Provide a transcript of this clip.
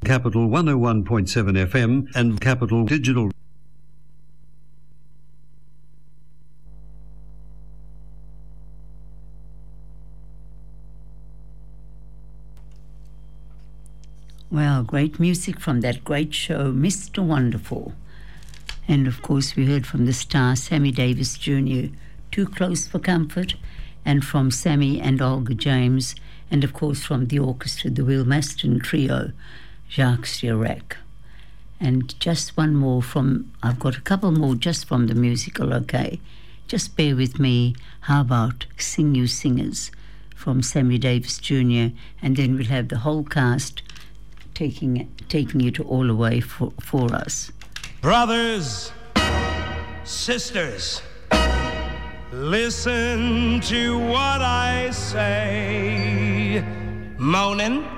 Capital 101.7 FM and Capital Digital. Well, great music from that great show, Mr. Wonderful. And of course, we heard from the star Sammy Davis Jr., Too Close for Comfort, and from Sammy and Olga James, and of course from the orchestra, the Will Maston Trio, Jacques Chirac. And just one more I've got a couple more just from the musical, okay? Just bear with me. How about Sing You Singers from Sammy Davis Jr., and then we'll have the whole cast taking it all away for us. Brothers, sisters, listen to what I say. Moaning,